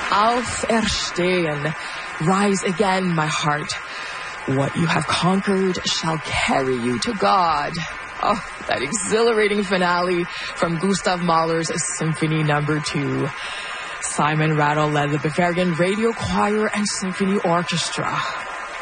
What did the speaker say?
Auferstehen. Rise again, my heart. What you have conquered shall carry you to God. Oh, that exhilarating finale from Gustav Mahler's Symphony No. 2. Simon Rattle led the Bavarian Radio Choir and Symphony Orchestra.